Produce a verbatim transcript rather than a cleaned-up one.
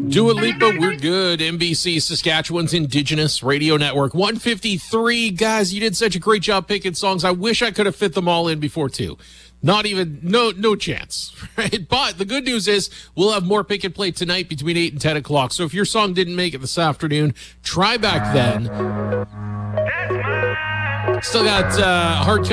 Dua Lipa, We're Good, N B C, Saskatchewan's Indigenous Radio Network. one fifty-three, guys, you did such a great job picking songs. I wish I could have fit them all in before two. Not even, no no chance, right? But the good news is we'll have more pick and play tonight between eight and ten o'clock. So if your song didn't make it this afternoon, try back then. Still got uh, hard